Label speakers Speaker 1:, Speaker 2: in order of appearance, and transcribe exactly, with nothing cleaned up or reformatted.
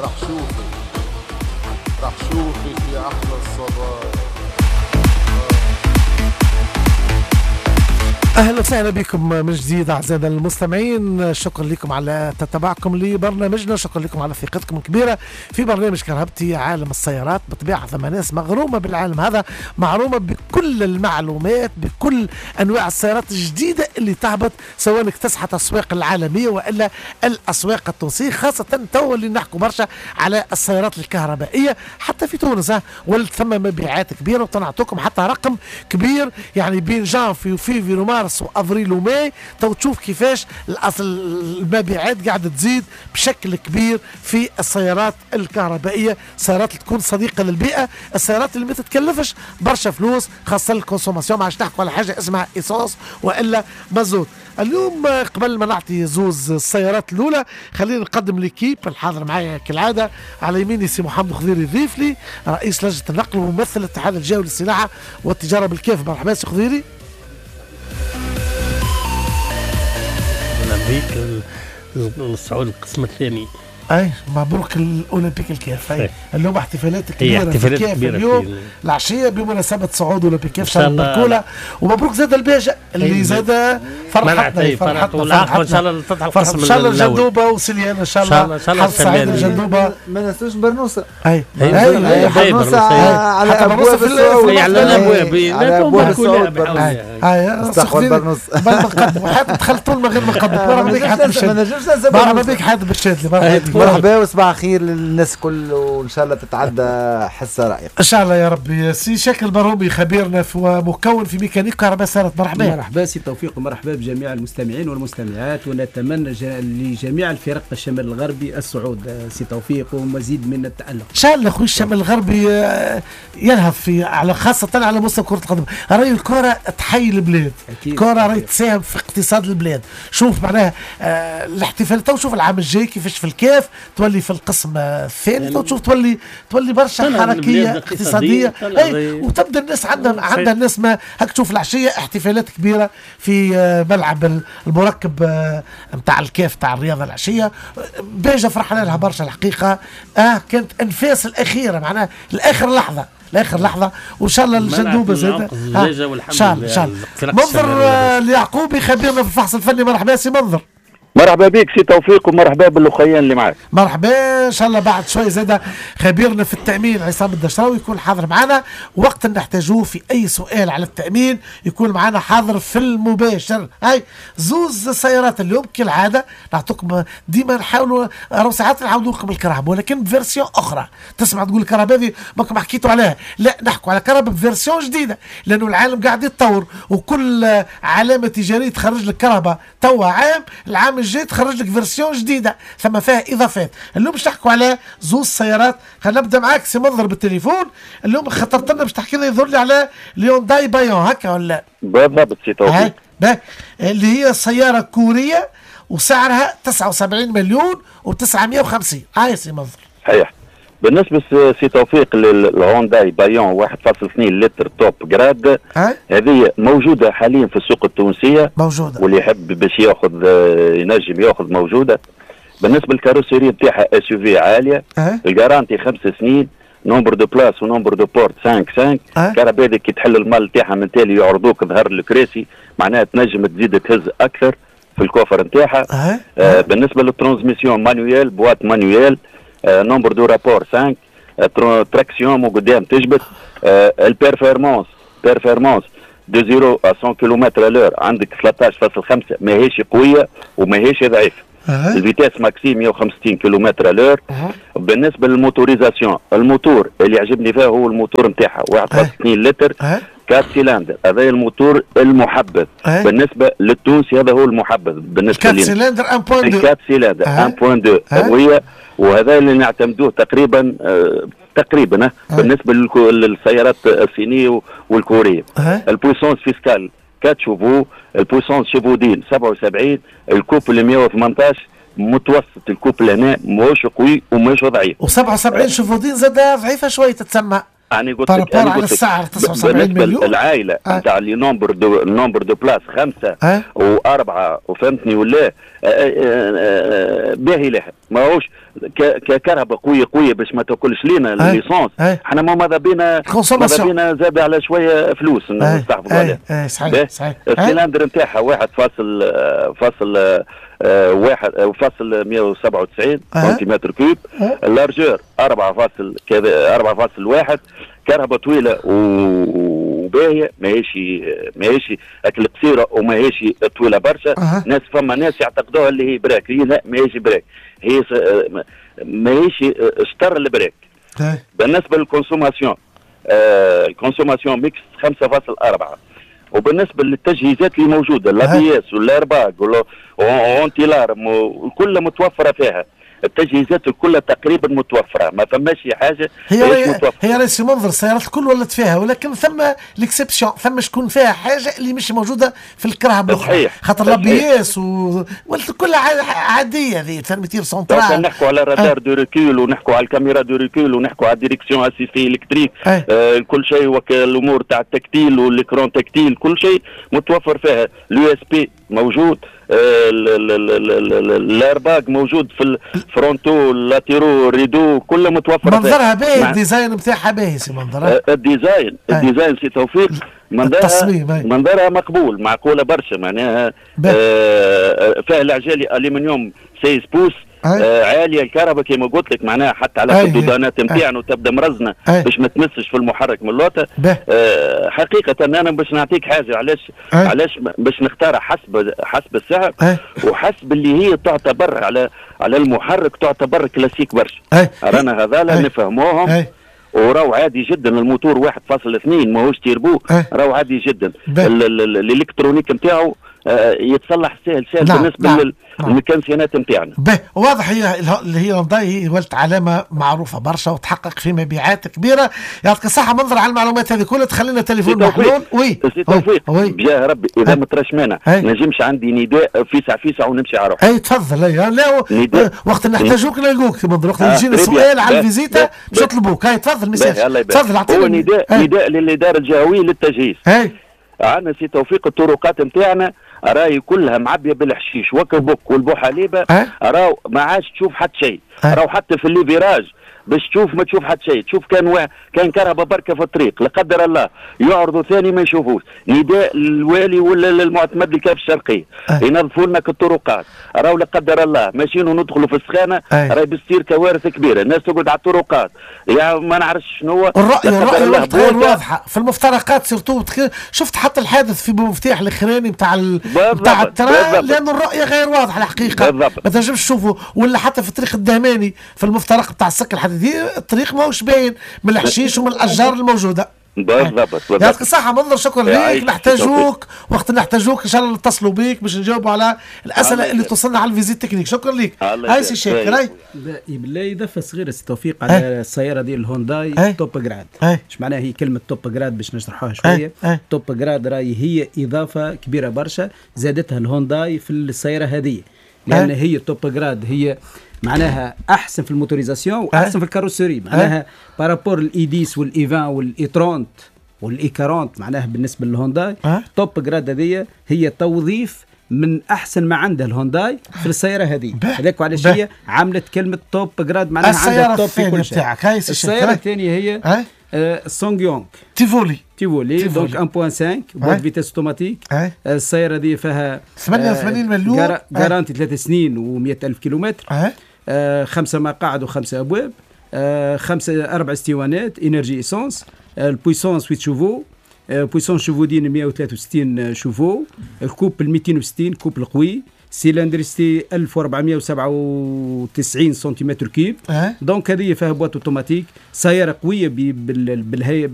Speaker 1: راح شوفك راح شوفك يا أحلى الصبايا.
Speaker 2: اهلا وسهلا بكم من جديد اعزائنا المستمعين، شكرا لكم على تتابعكم لبرنامجنا، شكرا لكم على ثقتكم الكبيره في برنامج كرهبتي عالم السيارات. بطبيعه ثم ناس مغرومه بالعالم هذا، معرومه بكل المعلومات بكل انواع السيارات الجديده اللي تهبط، سواء اكتسحت الاسواق العالميه والا الاسواق التونسيه، خاصه تو اللي نحكوا برشا على السيارات الكهربائيه حتى في تونس، ولد ثم مبيعات كبيره، وطلعتكم حتى رقم كبير يعني بين جانفي وفيفي ومارس وافريل وماي، تو تشوف كيفاش الاصل المبيعات قاعده تزيد بشكل كبير في السيارات الكهربائيه، سيارات اللي تكون صديقه للبيئه، السيارات اللي ما تتكلفش برشا فلوس، خاصه الكونسوماسيون، ما عادش نحكوا على حاجه اسمها ايسونس والا مازوت. اليوم قبل ما نعطي زوز السيارات الاولى خلينا نقدم ليكيب الحاضر معايا كالعاده. على يميني سي محمد خضيري يضيف لي رئيس لجنه النقل وممثل الاتحاد الجوي للسلاحه والتجاره بالكيف. مرحبا سي خضيري.
Speaker 3: بيك الصعود القسم الثاني.
Speaker 2: اي مبروك الاولمبيك الكيف. اي اليوم احتفالات كبيره
Speaker 3: في
Speaker 2: الكيف اليوم
Speaker 3: في
Speaker 2: العشيه بمناسبه صعود اولمبيك كيف شهر بركوله، ومبروك زاد الباجة اللي زاد فرحتنا فرحتنا
Speaker 3: ان شاء الله تفتح القسم
Speaker 2: ان شاء الله الجندوبه وسليان ان شاء الله حظ سعيد الجندوبه.
Speaker 4: ما ننسوش برنوسه.
Speaker 2: اي
Speaker 4: اي برنوسه على ابواب السعود،
Speaker 3: على الابواب
Speaker 4: على ابواب السعود.
Speaker 2: اي استقبل برنوس بل نقدم وحتى دخلت طول ما غير نقدم. مرحبا بك حاتم الشادلي. مرحبا بك حاتم الشادلي.
Speaker 4: مرحبا وصباح خير للناس كل، وان شاء الله تتعدى حصه رائعه
Speaker 2: ان شاء الله يا ربي. سي شكل برومي خبيرنا ومكون في ميكانيك كهرباء سيارات. مرحبا.
Speaker 5: مرحبا سي توفيق ومرحبا بجميع المستمعين والمستمعات، ونتمنى لجميع الفرق الشمال الغربي الصعود سي توفيق ومزيد من التألق
Speaker 2: ان شاء الله. خويا الشمال الغربي يلهف في على خاصه على مستوى كره القدم. راي الكره تحيي البلاد، الكره راهي تساهم في اقتصاد البلاد. شوف معناها آه الاحتفال تو، شوف العام الجاي كيفاش في الكاف تولي في القسم الثاني، تو تشوف تولي تولي برشا حركيه اقتصاديه. اي وتبدا الناس عندها عندها الناس ما هاك تشوف العشيه احتفالات كبيره في ملعب المركب نتاع الكاف تاع الرياضه العشيه. باجه فرحنا لها برشا الحقيقه. اه كانت انفاس الاخيره معناها الاخر لحظه لاخر لحظه، وان شاء الله الجندوبه زاد ان شاء الله. ان شاء الله. منظر اليعقوبي خبيرنا في الفحص الفني. مرحبا سي منظر.
Speaker 6: مرحبا بك سي توفيق ومرحبا بالأخيان اللي معك.
Speaker 2: مرحبا ان شاء الله. بعد شوي زاد خبيرنا في التأمين عصام الدشراوي يكون حاضر معنا، وقت نحتاجوه في اي سؤال على التأمين يكون معنا حاضر في المباشر. هاي زوز السيارات اليوم كالعاده نعطوكم ديما، نحاولوا راهو ساعات نعاودوا لكم الكرهبه ولكن بفيرسيون اخرى. تسمع تقول الكرهبه هذه ماكم حكيتوا عليها، لا نحكوا على كرهبه بفيرسيون جديده، لانه العالم قاعد يتطور وكل علامه تجاريه تخرج لك كرهبه توا عام، العام الجاي تخرج لك فيرسيون جديده ثم فيها اضافات. اليوم باش نحكوا على زوز سيارات. خلينا نبدا معاك سي منظر بالتليفون. اليوم خطرت لنا باش تحكي لنا يظهر لي على ليونداي بايون هكا ولا
Speaker 6: بالضبط سي توفيق،
Speaker 2: اللي هي سياره كوريه وسعرها تسعة وسبعين مليون وتسعمائة وخمسين. هاي سي منظر.
Speaker 6: صحيح. بالنسبه سي توفيق للهونداي بايون واحد فاصلة اثنين لتر توب جراد، هذه موجوده حاليا في السوق التونسيه،
Speaker 2: موجوده، واللي
Speaker 6: يحب باش ياخذ ينجم ياخذ موجوده. بالنسبه للكاروسيري نتاعها اس يو في عاليه، الجارانتي خمس سنين، نومبر دو بلاس ونومبر دو بورت خمسة خمسة. كهرباء هذيك كي تحل المال نتاعها من تالي يعرضوك ظهر الكراسي، معناها تنجم تزيد تهز اكثر في الكوفر نتاعها. آه بالنسبه للترانسميسيون مانويال، بوات مانويال، آه نومبر دو رابور خمسة، آه تراكسيون من قدام تجبد. آه البيرفورمانس بيرفورمانس دو زيرو ا مية كيلومتر لور عندك ثلاثة عشر فاصلة خمسة، ماهيش قويه وماهيش ضعيفه. أه. الفيتاس ماكسيم مائة وخمسة وستين كيلومتر لور. أه. بالنسبه للموتوريزاسيون، الموتور اللي يعجبني فيها هو الموتور نتاعها واحد فاصلة اثنين لتر، أه. كات سيلندر، هذا الموتور المحبذ. أه. بالنسبه للتونسي هذا هو المحبذ بالنسبه لي.
Speaker 2: كات سيلندر واحد فاصلة اثنين.
Speaker 6: كات سيلندر واحد فاصلة اثنين قويه، وهذا اللي نعتمدوه تقريبا آه تقريبا أه. بالنسبه للسيارات الصينيه والكوريه. أه. البويسونس فيسكال أربعة شوفو، البويسونس شيفودين سبعة وسبعين، الكوبل مائة وثمانية عشر، متوسط الكوبل هنا ماهوش قوي وماهوش ضعيف.
Speaker 2: و77 شيفودين زاد ضعيفه شويه تتسمى.
Speaker 6: يعني قلت لك
Speaker 2: على السعر تسعة وسبعين مليون.
Speaker 6: العائله نتاع لي نومبر دو نومبر دو بلاس خمسه أه؟ واربعه وفهمتني ولا باهي لها ماهوش ككهرباء قويه قويه باش ما تاكلش لينا الليسونس. احنا ما ماذا بينا ماذا بينا زاد على شويه فلوس نستحفظوا عليها.
Speaker 2: صحيح صحيح.
Speaker 6: السلندر نتاعها واحد فاصل فاصل واحد فاصل مئة وسبعة وتسعين سنتيمتر كوب. اللارجور أربعة فاصل كذا أربعة فاصل واحد. كهرباء طويله وباهيه ماهيش ماهيش اكل قصيره وماهيش طويله برشا. أه. ناس فما ناس يعتقدوها اللي هي براك، هي لا ماهيش براك، هي ماهيش شطر البراك. أه. بالنسبه للكونسوماسيون آه الكونسوماسيون ميكس خمسة فاصل أربعة. وبالنسبه للتجهيزات اللي موجوده الابياس والارباك والانتيلار كلها متوفره فيها. التجهيزات كلها تقريبا متوفره، ما فماش حاجه
Speaker 2: هي متوفرة. هي رئيس منظر السيارات الكل ولات فيها، ولكن ثم ليكسبسيون، ثم شكون فيها حاجه اللي مش موجوده في الكرهب الاخرى، خاطر لابياس و كلها عاديه هذه فرميتير سونترال.
Speaker 6: نحكوا على رادار دو ريكول ونحكوا على الكاميرا دو ريكول ونحكوا على ديريكسيون اسيستي الكتريك. آه كل شيء والامور تاع التكتيل والاكرون تكتيل كل شيء متوفر فيها. اليو اس بي موجود، الارباك موجود في الفرونتو اللاتيرو الريدو كله متوفر.
Speaker 2: منظرها باهي، الديزاين نتاعها باهي سي منظرها.
Speaker 6: الديزاين الديزاين سي توفيق منظرها منظرها مقبول معقوله برشا معناها. آه فيها العجالي الومنيوم ستة بوس. آه عاليه الكهرباء كما قلت لك معناها حتى على الدودانات نتاعنا وتبدا مرزنه باش ما تمسش في المحرك من اللوطه. آه حقيقه انا باش نعطيك حاجه علاش أي. علاش باش نختارها حسب حسب السعر أي. وحسب اللي هي تعتبر على على المحرك تعتبر كلاسيك برشا. رانا هذا نفهموهم وراو عادي جدا. الموتور واحد فاصل اثنين ماهوش تيربو، راو عادي جدا. الالكترونيك نتاعو يتصلح سهل سهل. نعم. بالنسبه نعم. للميكانسيانات نتاعنا
Speaker 2: واضح. هي اللي هي هونداي ولت علامه معروفه برشا وتحقق في مبيعات كبيره. يعطيك الصحه منظر على المعلومات هذه كلها. تخلينا تليفون محلول. وي
Speaker 6: سي توفيق بجاه ربي اذا ما تراش مانع نجمش عندي نداء فيسع فيسع ونمشي على روحي.
Speaker 2: اي تفضل. اي لا وقت نحتاجوك نلقوك منظر. وقت يجينا سؤال على الفيزيتا باش نطلبوك. هاي تفضل ميساج تفضل.
Speaker 6: هو نداء نداء للاداره الجهويه للتجهيز. عندنا سي توفيق الطرقات نتاعنا راهي كلها معبيه بالحشيش وكبوك والبوحليبه. أه؟ راهو ما عادش تشوف حتى شيء. أه؟ راهو حتى في الليفيراج باش تشوف ما تشوف حتى شيء. تشوف كان وا... كان كهرباء بركه في الطريق لا قدر الله يعرضوا ثاني ما يشوفوش. نداء للوالي ولا للمعتمد الكاف الشرقيه أه؟ ينظفوا لنا الطرقات. راهو لا قدر الله ماشيين وندخلوا في السخانه. أه؟ راهي بتصير كوارث كبيره. الناس تقعد على الطرقات يعني ما نعرفش شنو هو.
Speaker 2: الرؤيه الرؤيه غير واضحه في المفترقات سيرتو. في حتى الحادث في مفتاح الاخراني نتاع نتاع التران لان الرؤيه غير واضحه الحقيقه. ما تنجمش تشوفوا. ولا حتى في الطريق الدهماني في المفترق نتاع السكه الحديديه الطريق ماهوش باين من الحشيش ومن الاشجار الموجوده.
Speaker 6: بالضبط.
Speaker 2: يعطيك الصحة منظر. شكرا ليك. نحتاجوك وقت نحتاجوك ان شاء الله نتصلوا بيك باش نجاوبوا على الاسئله اللي توصلنا على الفيزيت تكنيك. شكرا ليك. هاي سي شاكر. هاي
Speaker 5: بالله اضافه صغيره سي توفيق على هاي. السياره ديال الهونداي توب جراد. ايش معناها هي كلمه توب جراد باش نشرحوها شويه. توب جراد راهي هي اضافه كبيره برشا زادتها الهونداي في السياره هذه لان هاي. هي توب جراد هي معناها احسن في الموتوريزاسيون واحسن في الكاروسيري. معناها بارابور الاي ديس والايفان والاي ثلاثين والاي أربعين معناها بالنسبه للهونداي توب جراد هذه هي توظيف من احسن ما عندها الهونداي في السياره هذه. هذاك وعلاش هي عملت كلمه توب جراد معناها عندها توب في كل شيء. السياره الثانيه هي السونغيونغ تيفولي تيفولي دونك واحد فاصلة خمسة بوت فيتيس اوتوماتيك. السياره دي فيها
Speaker 2: ثمانية وثمانين مليون
Speaker 5: جارانتي ثلاث سنين ومئة ألف كيلومتر. آه خمسة مقاعد وخمسة ابواب. آه خمسة اربع اسطوانات انرجي اسونس. البويسونس ثمانية شوفو. آه بويسونس شوفو دين مئة وثلاثة وستين شوفو. الكوب مئتين وستين كوب القوي. سيلندرستي ألف وأربعمئة وسبعة وتسعين سنتيمتر كيوب. دونك هذه فيها بوات اوتوماتيك. سياره قويه بالهيئه